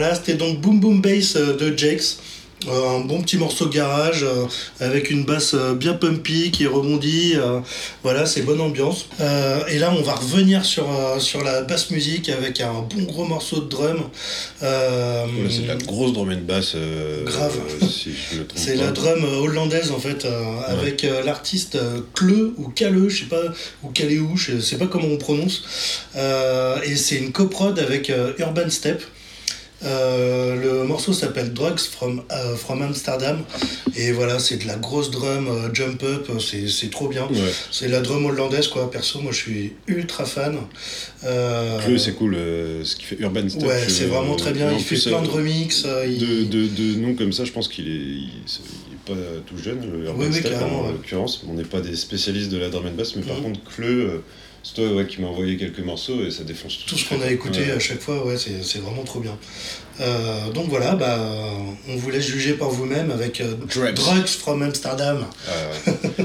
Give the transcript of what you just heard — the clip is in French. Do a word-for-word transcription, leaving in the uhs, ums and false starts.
Là, c'était donc Boom Boom Bass euh, de Jakes. Euh, un bon petit morceau de garage euh, avec une basse euh, bien pumpy qui rebondit. Euh, voilà, c'est bonne ambiance. Euh, et là, on va revenir sur, euh, sur la basse musique avec un bon gros morceau de drum. Euh, Voilà, c'est de la grosse drum and bass. Euh, grave. Euh, si je me trompe c'est pas. la drum euh, hollandaise en fait, euh, ouais. avec euh, l'artiste euh, Kleu ou Kaleu, je sais pas, ou Kaleu, je sais pas comment on prononce. Euh, et c'est une coprod avec euh, Urban Step. Euh, le morceau s'appelle Drugs from, uh, from Amsterdam et voilà, c'est de la grosse drum uh, jump up, c'est, c'est trop bien. Ouais. C'est la drum hollandaise quoi, perso moi je suis ultra fan. Euh... Kleu, c'est cool, euh, ce qui fait Urban Step. Ouais, c'est euh, vraiment très bien, il fait plein de remix. Euh, il... de, de, de noms comme ça, je pense qu'il est, il, il est pas tout jeune, le Urban oui, oui, Step en ouais. l'occurrence. On n'est pas des spécialistes de la drum and bass, mais par mmh. contre Kleu, euh, c'est toi ouais, qui m'a envoyé quelques morceaux et ça défonce tout. Tout ce qu'on a écouté ouais. à chaque fois, ouais, c'est, c'est vraiment trop bien. Euh, donc voilà, bah, on vous laisse juger par vous-même avec euh, Drugs from Amsterdam. Ah, ouais.